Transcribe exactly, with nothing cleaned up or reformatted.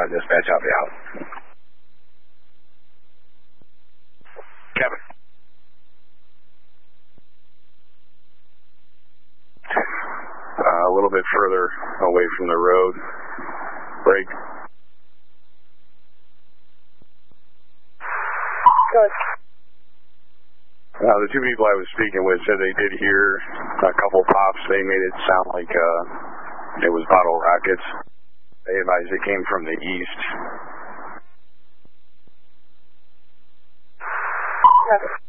dispatch, I'll be out. Kevin. Uh, a little bit further away from the road. Break. Good. Uh, the two people I was speaking with said they did hear a couple pops. They made it sound like uh, it was bottle rockets. They advised it came from the east. Kevin.